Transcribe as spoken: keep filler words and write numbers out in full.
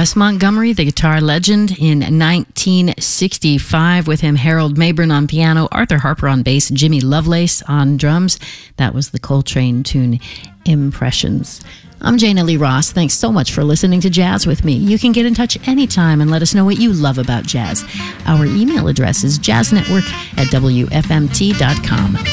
Wes Montgomery, the guitar legend, in nineteen sixty-five. With him, Harold Mabern on piano, Arthur Harper on bass, Jimmy Lovelace on drums. That was the Coltrane tune, Impressions. I'm Jana Lee Ross. Thanks so much for listening to Jazz with me. You can get in touch anytime and let us know what you love about jazz. Our email address is jazznetwork at w f m t dot com.